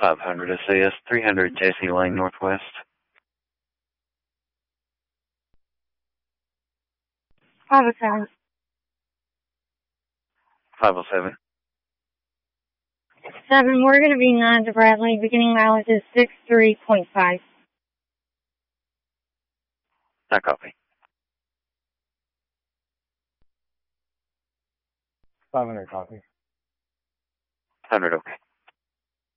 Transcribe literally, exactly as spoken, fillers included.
five hundred S A S, three hundred Jesse Lane Northwest. five oh seven. five oh seven. seven, we're going to be nine to Bradley. Beginning mileage is six three point five. I copy. five hundred copy. one hundred, okay.